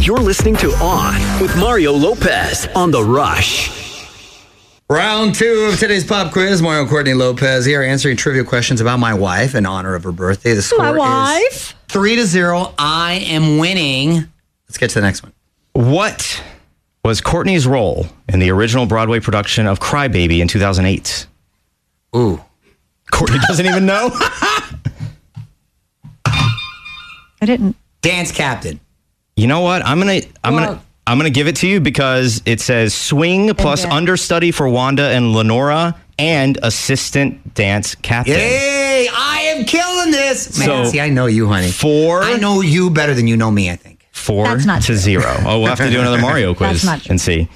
You're listening to On with Mario Lopez on The Rush. Round 2 of today's pop quiz. Mario Courtney Lopez here answering trivia questions about my wife in honor of her birthday. The score is 3-0. I am winning. Let's get to the next one. What was Courtney's role in the original Broadway production of Cry Baby in 2008? Ooh. Courtney doesn't even know? I didn't. Dance captain. You know what? I'm gonna give it to you because it says swing plus understudy for Wanda and Lenora and assistant dance captain. Yay! I am killing this. Man, So, see, I know you, honey. I know you better than you know me, I think. 4-0. Oh, we'll have to do another Mario quiz and see.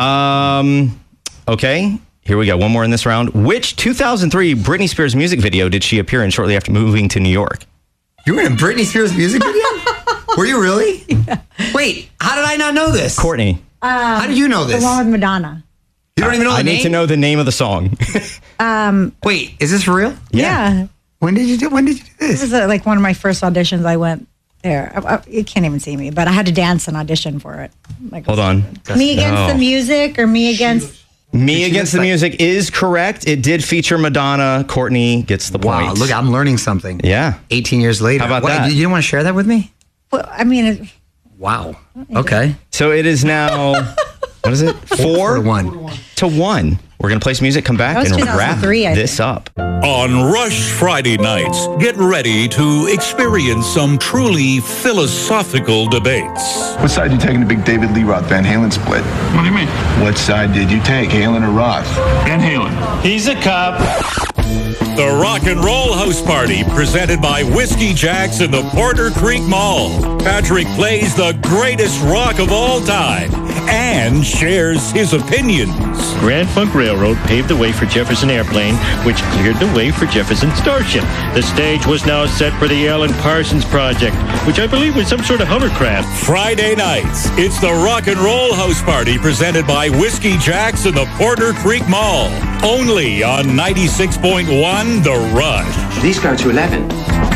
Okay, here we go. One more in this round. Which 2003 Britney Spears music video did she appear in shortly after moving to New York? You were in a Britney Spears music video? Were you really? Yeah. Wait, how did I not know this? Courtney. How did you know this? The one with Madonna. You don't even know the name? I need to know the name of the song. Wait, is this for real? Yeah. When did you do this? This was like one of my first auditions. I went there. You can't even see me, but I had to dance and audition for it. Like, hold on. Me against the music or me against... Me Against the Music is correct. It did feature Madonna. Courtney gets the point. Wow, look, I'm learning something. Yeah. 18 years later. How about that? You didn't want to share that with me? Well, I mean... Wow. Okay. So it is now, what is it? 4-1. We're going to play some music, come back, and wrap this up. On Rush Friday nights, get ready to experience some truly philosophical debates. What side did you take in the big David Lee Roth Van Halen split? What do you mean? What side did you take, Halen or Roth? Van Halen. He's a cop. The Rock and Roll House Party, presented by Whiskey Jacks in the Porter Creek Mall. Patrick plays the greatest rock of all time and shares his opinions. Grand Funk Railroad paved the way for Jefferson Airplane, which cleared the way for Jefferson Starship. The stage was now set for the Alan Parsons Project, which I believe was some sort of hovercraft. Friday nights, it's the Rock and Roll House Party, presented by Whiskey Jacks in the Porter Creek Mall. Only on 96.1 The Rush. These go to 11.